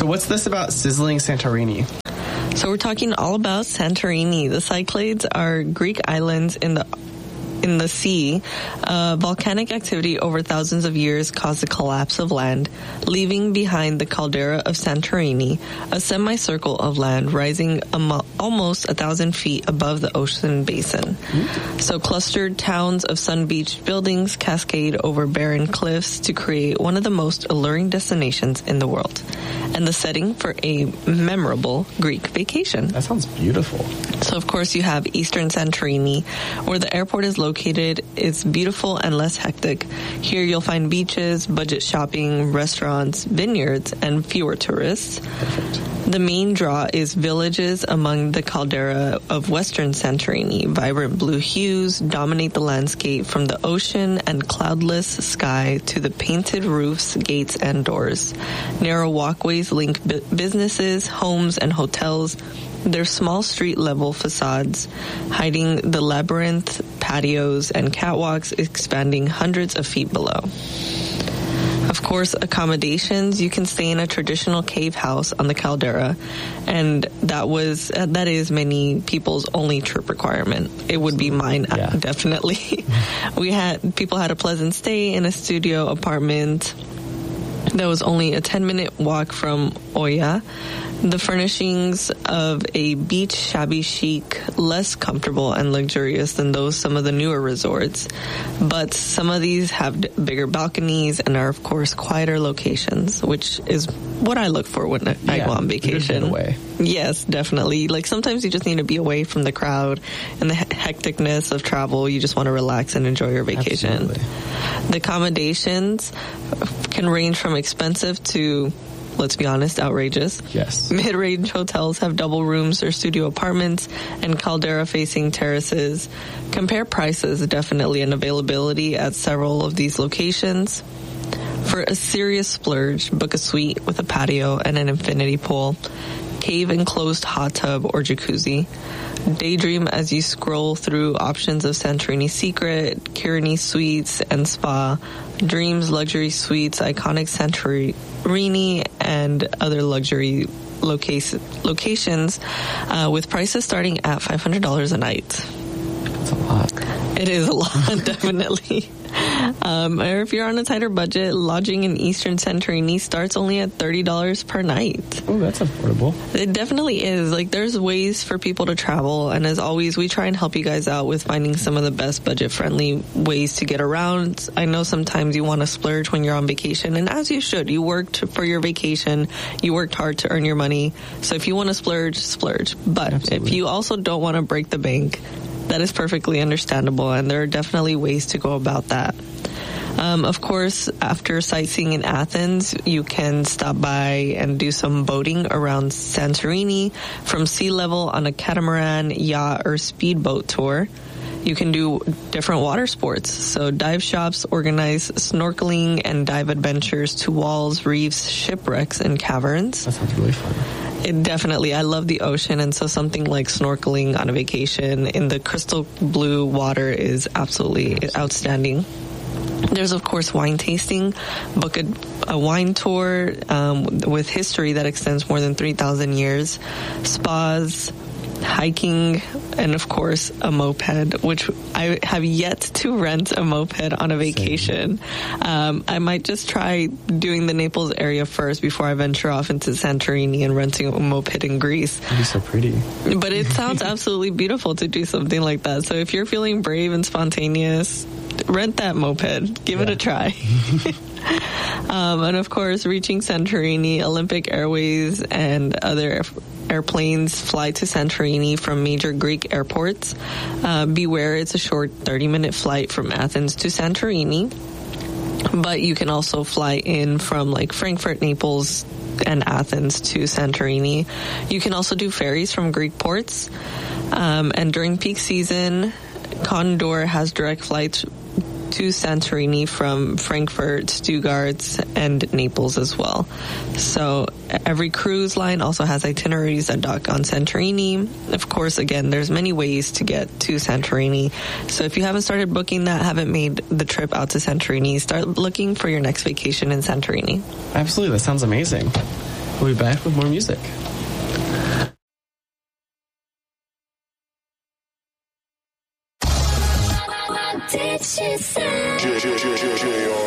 So what's this about sizzling Santorini? So we're talking all about Santorini. The Cyclades are Greek islands in the sea. Volcanic activity over thousands of years caused the collapse of land, leaving behind the caldera of Santorini, a semicircle of land rising almost 1,000 feet above the ocean basin. So clustered towns of sun-beached buildings cascade over barren cliffs to create one of the most alluring destinations in the world, and the setting for a memorable Greek vacation. That sounds beautiful. So, of course, you have Eastern Santorini, where the airport is located. It's beautiful and less hectic. Here you'll find beaches, budget shopping, restaurants, vineyards, and fewer tourists. Perfect. The main draw is villages among the caldera of Western Santorini. Vibrant blue hues dominate the landscape, from the ocean and cloudless sky to the painted roofs, gates, and doors. Narrow walkways link businesses, homes, and hotels. Their small street-level facades hiding the labyrinth, patios, and catwalks expanding hundreds of feet below. Of course, accommodations. You can stay in a traditional cave house on the caldera, and that is many people's only trip requirement. It would be mine, definitely. People had a pleasant stay in a studio apartment that was only a 10-minute walk from Oya. The furnishings of a beach shabby chic, less comfortable and luxurious than some of the newer resorts. But some of these have bigger balconies and are, of course, quieter locations, which is what I look for when I go on vacation. Away. Yes, definitely. Like, sometimes you just need to be away from the crowd and the hecticness of travel. You just want to relax and enjoy your vacation. Absolutely. The accommodations can range from expensive to, let's be honest, outrageous. Yes. Mid-range hotels have double rooms or studio apartments and caldera-facing terraces. Compare prices, definitely, and availability at several of these locations. For a serious splurge, book a suite with a patio and an infinity pool, cave-enclosed hot tub or jacuzzi. Daydream as you scroll through options of Santorini Secret, Kirini Suites, and Spa, Dreams Luxury Suites, iconic Santorini, and other luxury locations with prices starting at $500 a night. That's a lot. It is a lot, definitely. Or if you're on a tighter budget, lodging in Eastern Santorini starts only at $30 per night. Oh, that's affordable. It definitely is. Like, there's ways for people to travel, and as always, we try and help you guys out with finding some of the best budget-friendly ways to get around. I know sometimes you want to splurge when you're on vacation, and as you should. You worked for your vacation. You worked hard to earn your money. So if you want to splurge, splurge. But Absolutely. if you also don't want to break the bank, that is perfectly understandable, and there are definitely ways to go about that. Of course, after sightseeing in Athens, you can stop by and do some boating around Santorini from sea level on a catamaran, yacht, or speedboat tour. You can do different water sports. So dive shops organize snorkeling and dive adventures to walls, reefs, shipwrecks, and caverns. That sounds really fun. I love the ocean, and so something like snorkeling on a vacation in the crystal blue water is absolutely outstanding. There's, of course, wine tasting. Book a wine tour with history that extends more than 3,000 years. Spas, hiking, and, of course, a moped, which I have yet to rent a moped on a vacation. I might just try doing the Naples area first before I venture off into Santorini and renting a moped in Greece. It'd be so pretty. But it sounds absolutely beautiful to do something like that. So if you're feeling brave and spontaneous, rent that moped. Give it a try. And of course, reaching Santorini, Olympic Airways and other airplanes fly to Santorini from major Greek airports. Beware, it's a short 30-minute flight from Athens to Santorini. But you can also fly in from like Frankfurt, Naples, and Athens to Santorini. You can also do ferries from Greek ports. And during peak season, Condor has direct flights to Santorini from Frankfurt, Stuttgart, and Naples as well. So every cruise line also has itineraries that dock on Santorini. Of course, again, there's many ways to get to Santorini. So if you haven't started booking that, haven't made the trip out to Santorini, start looking for your next vacation in Santorini. Absolutely. That sounds amazing. We'll be back with more music. Did she say?